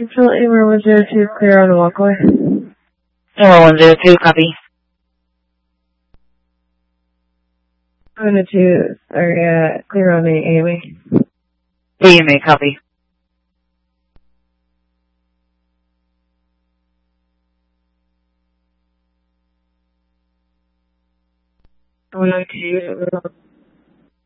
Control Amer 102, clear on the walkway. Amer 102, copy. 102, sorry, clear on the AMA. AMA, copy. One oh two.